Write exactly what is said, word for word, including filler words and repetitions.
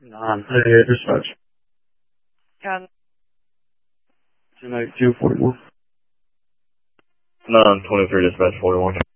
nine thirty-eight dispatch. Got ten eighty-two forty-one. nine twenty-three dispatch forty-one.